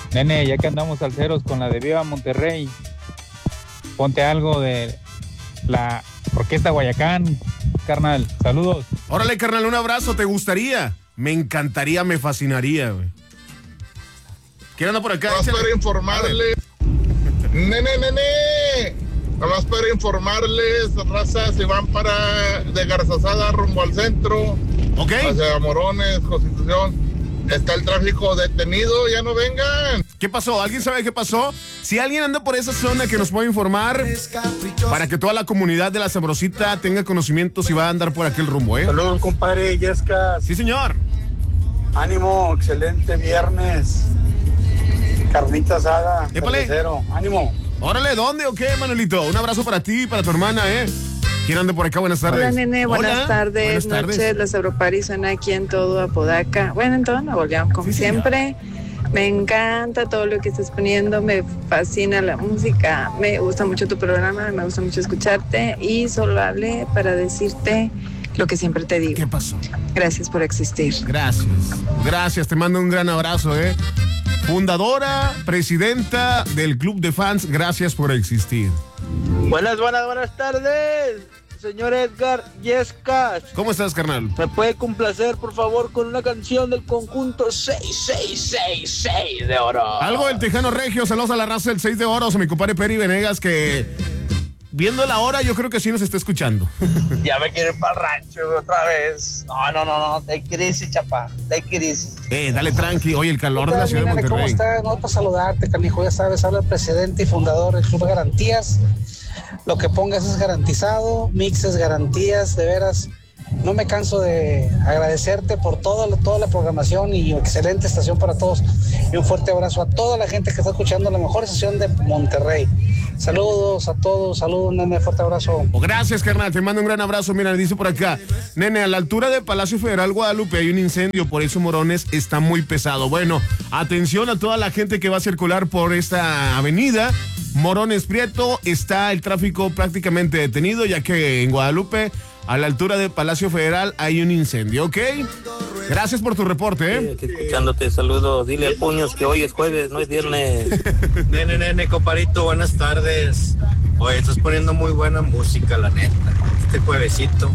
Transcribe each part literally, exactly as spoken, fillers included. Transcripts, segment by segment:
Nene, ya que andamos salseros con la de Viva Monterrey, ponte algo de la Orquesta Guayacán, carnal. Saludos. Órale, carnal, un abrazo. ¿Te gustaría? Me encantaría, me fascinaría, güey. ¿Quién anda por acá? Nomás para informarle. Nene, nene. Nomás para informarles, raza, se van para de Garzazada rumbo al centro. Ok. Hacia Morones, Constitución. Está el tráfico detenido, ya no vengan. ¿Qué pasó? ¿Alguien sabe qué pasó? Si alguien anda por esa zona, que nos pueda informar para que toda la comunidad de La Sabrosita tenga conocimiento si va a andar por aquel rumbo, ¿eh? Saludos, compadre Yescas. Sí, señor. Ánimo, excelente viernes. Carnita asada. Épale. Cervecero. Ánimo. Órale, ¿dónde o qué, Manuelito? Un abrazo para ti y para tu hermana, ¿eh? ¿Quién anda por acá? Buenas tardes. Hola, nene, buenas Hola. tardes. Buenas tardes. Noches, la Sabropari suena aquí en todo Apodaca. Bueno, en todo Nuevo León, como Sí, siempre. Me encanta todo lo que estás poniendo, me fascina la música, me gusta mucho tu programa, me gusta mucho escucharte y solo hablé para decirte lo que siempre te digo. ¿Qué pasó? Gracias por existir. Gracias. Gracias, te mando un gran abrazo, ¿eh? Fundadora, presidenta del Club de Fans, gracias por existir. Buenas, buenas, buenas tardes, señor Edgar Yescas. ¿Cómo estás, carnal? ¿Me puede complacer, por favor, con una canción del conjunto seis seis seis seis de oro? Algo del Tejano Regio, saludos a la raza del seis de oro, a mi compadre Peri Venegas, que viendo la hora yo creo que sí nos está escuchando. Ya me quieren para el rancho otra vez. No, no, no, no, te crisis, chapa, te crisis. Eh, dale tranqui, oye, el calor de la ciudad de Nene, ¿cómo Monterrey. estás? No, para saludarte, canijo, ya sabes, habla el presidente y fundador del Club de Garantías. Lo que pongas es garantizado, mixes, garantías, de veras. No me canso de agradecerte por toda, toda la programación y excelente estación para todos. Y un fuerte abrazo a toda la gente que está escuchando la mejor estación de Monterrey. Saludos a todos, saludos, nene, fuerte abrazo. Oh, gracias, carnal, te mando un gran abrazo. Mira, dice por acá, nene, a la altura de Palacio Federal Guadalupe hay un incendio, por eso Morones está muy pesado. Bueno, atención a toda la gente que va a circular por esta avenida. Morones Prieto, está el tráfico prácticamente detenido, ya que en Guadalupe, a la altura de Palacio Federal, hay un incendio, ¿ok? Gracias por tu reporte, ¿eh? Sí, escuchándote, saludos. Dile al Puños que hoy es jueves, no es viernes. Nene, nene, comparito, buenas tardes. Oye, estás poniendo muy buena música, la neta. Este juevesito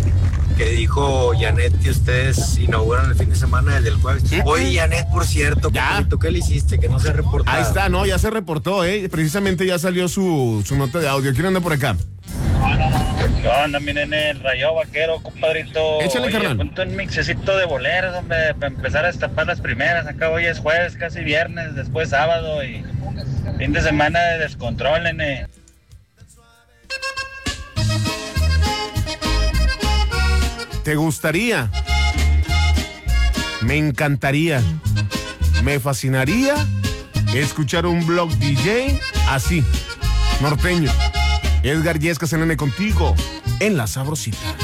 que dijo Janet que ustedes inauguran el fin de semana, el del jueves. Oye, Janet, por cierto, comparito, ¿qué le hiciste? Que no se ha reportado. Ahí está, no, ya se reportó, ¿eh? Precisamente ya salió su, su nota de audio. ¿Quién anda por acá? ¿Qué onda, mi nene? El Rayo Vaquero, compadrito. Échale, Oye, carnal. ponte un mixecito de boleros, hombre, para empezar a destapar las primeras. Acá hoy es jueves, casi viernes, después sábado y fin de semana de descontrol, nene. ¿Te gustaría? Me encantaría. Me fascinaría escuchar un blog D J así, norteño. Edgar Yescas, nene, contigo en La Sabrosita.